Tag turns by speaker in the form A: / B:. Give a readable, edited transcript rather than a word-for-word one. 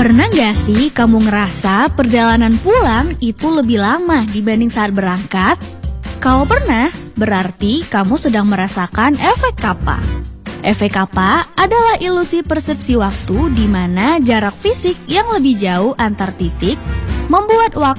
A: Pernah gak sih kamu ngerasa perjalanan pulang itu lebih lama dibanding saat berangkat? Kalau pernah, berarti kamu sedang merasakan efek kappa. Efek kappa adalah ilusi persepsi waktu di mana jarak fisik yang lebih jauh antar titik membuat waktu